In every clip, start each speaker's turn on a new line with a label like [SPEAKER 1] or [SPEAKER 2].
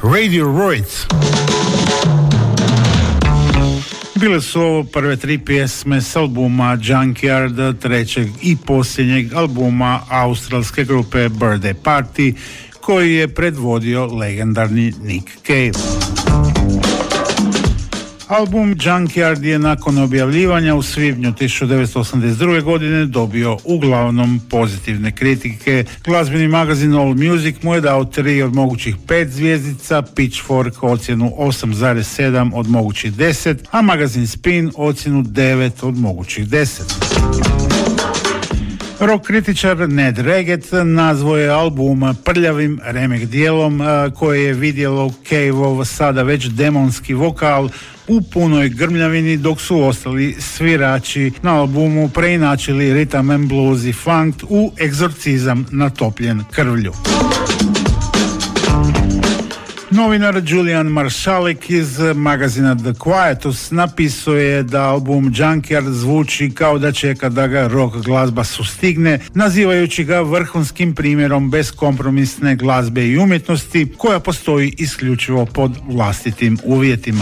[SPEAKER 1] Radiohead. Bile su ovo prve tri pjesme s albuma Junkyard, trećeg i posljednjeg albuma australske grupe Birthday Party, koji je predvodio legendarni Nick Cave. Album Junkyard je nakon objavljivanja u svibnju 1982. godine dobio uglavnom pozitivne kritike. Glazbeni magazin All Music mu je dao 3 od mogućih 5 zvjezdica, Pitchfork ocjenu 8,7 od mogućih 10, a magazin Spin ocjenu 9 od mogućih 10. Rock kritičar Ned Reget nazvao je album prljavim remek dijelom koje je vidjelo Caveov sada već demonski vokal u punoj grmljavini, dok su ostali svirači na albumu preinačili rhythm and blues i funk u egzorcizam natopljen krvlju. Novinar Julian Maršalik iz magazina The Quietus napisao je da album Junkyard zvuči kao da čeka da ga rock glazba sustigne, nazivajući ga vrhunskim primjerom beskompromisne glazbe i umjetnosti koja postoji isključivo pod vlastitim uvjetima.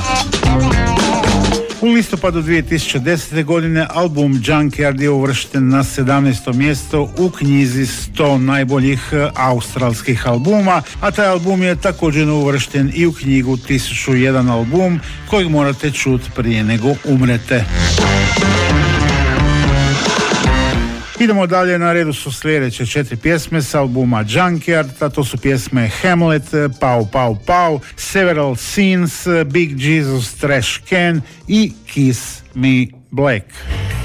[SPEAKER 1] U listopadu 2010. godine album Junkyard je uvršten na 17. mjesto u knjizi 100 najboljih australskih albuma, a taj album je također uvršten i u knjigu 1001 album kojeg morate čuti prije nego umrete. Idemo dalje, na redu su sljedeće 4 pjesme s albuma Junkyard, a to su pjesme Hamlet, Pow Pow Pow, Several Scenes, Big Jesus Trash Can i Kiss Me Black.